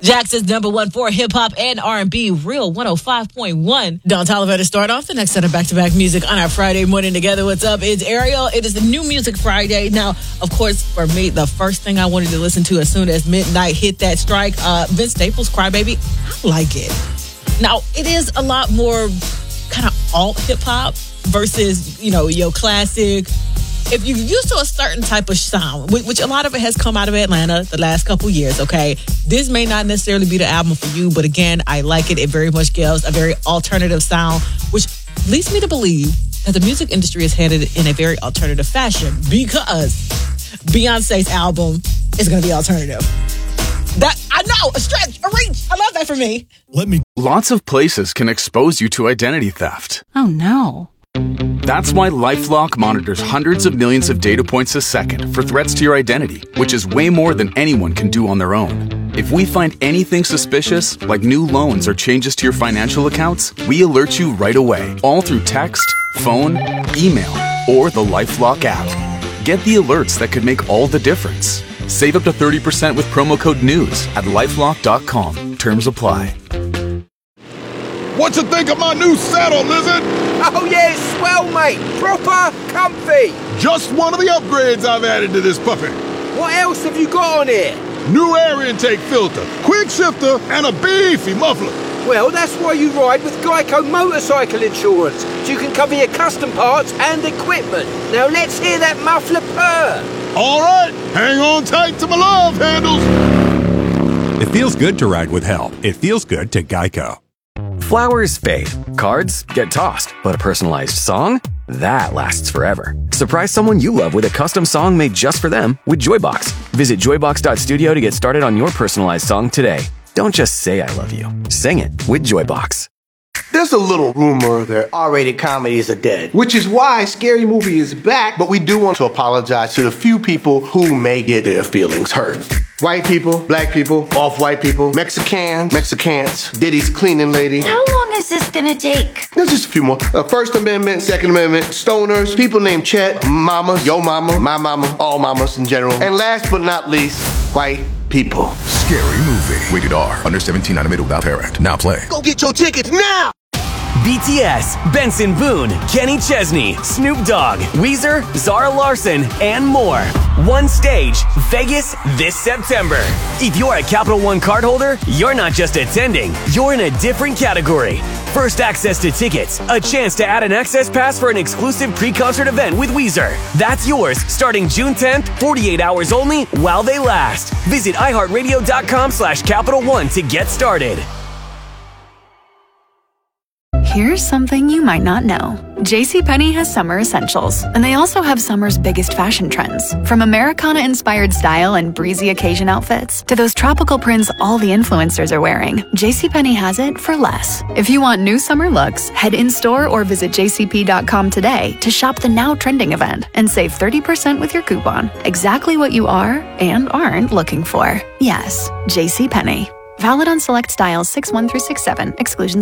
Jackson's number one for hip-hop and R&B, Real 105.1. Don Toliver to start off the next set of back-to-back music on our Friday morning together. What's up? It's Ariel. It is the New Music Friday. Now, of course, for me, the first thing I wanted to listen to as soon as midnight hit that strike, Vince Staples' Crybaby. I like it. Now, it is a lot more kind of alt hip-hop versus, your classic. If you're used to a certain type of sound, which a lot of it has come out of Atlanta the last couple years, okay, this may not necessarily be the album for you, but again, I like it. It very much gives a very alternative sound, which leads me to believe that the music industry is headed in a very alternative fashion because Beyonce's album is going to be alternative. That, I know, a stretch, a reach. I love that for me. Lots of places can expose you to identity theft. Oh, no. That's why LifeLock monitors hundreds of millions of data points a second for threats to your identity, which is way more than anyone can do on their own. If we find anything suspicious, like new loans or changes to your financial accounts, we alert you right away, all through text, phone, email, or the LifeLock app. Get the alerts that could make all the difference. Save up to 30% with promo code NEWS at LifeLock.com. Terms apply. What you think of my new saddle, Lizard? Oh yeah, it's swell, mate. Proper comfy. Just one of the upgrades I've added to this puppy. What else have you got on here? New air intake filter, quick shifter, and a beefy muffler. Well, that's why you ride with Geico Motorcycle Insurance, so you can cover your custom parts and equipment. Now let's hear that muffler purr. All right, hang on tight to my love handles. It feels good to ride with help. It feels good to Geico. Flowers fade, cards get tossed, but a personalized song? That lasts forever. Surprise someone you love with a custom song made just for them with Joybox. Visit joybox.studio to get started on your personalized song today. Don't just say I love you. Sing it with Joybox. There's a little rumor that R-rated comedies are dead, which is why Scary Movie is back, but we do want to apologize to the few people who may get their feelings hurt. White people, black people, off-white people, Mexicans, Diddy's cleaning lady. How long is this gonna take? There's just a few more. First Amendment, Second Amendment, stoners, people named Chet, mamas, yo mama, my mama, all mamas in general. And last but not least, white people. Scary Movie. Rated R. Under 17, animated without parent. Now play. Go get your tickets now! BTS, Benson Boone, Kenny Chesney, Snoop Dogg, Weezer, Zara Larsson, and more. One stage, Vegas this September. If you're a Capital One cardholder, you're not just attending, you're in a different category. First access to tickets, a chance to add an access pass for an exclusive pre-concert event with Weezer. That's yours starting June 10th, 48 hours only while they last. Visit iHeartRadio.com/Capital One to get started. Here's something you might not know. JCPenney has summer essentials, and they also have summer's biggest fashion trends. From Americana-inspired style and breezy occasion outfits to those tropical prints all the influencers are wearing, JCPenney has it for less. If you want new summer looks, head in-store or visit jcp.com today to shop the now trending event and save 30% with your coupon. Exactly what you are and aren't looking for. Yes, JCPenney. Valid on select styles 6-1 through 6-7. Exclusions